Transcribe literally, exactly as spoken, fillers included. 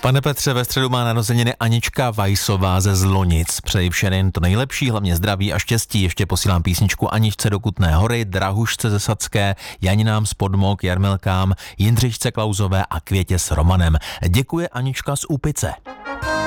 Pane Petře, ve středu má narozeniny Anička Vajsová ze Zlonic. Přeji všem to nejlepší, hlavně zdraví a štěstí. Ještě posílám písničku Aničce do Kutné Hory, Drahušce ze Sadské, Janinám z Podmok, Jarmilkám, Jindřišce Klauzové a Květě s Romanem. Děkuje Anička z Úpice.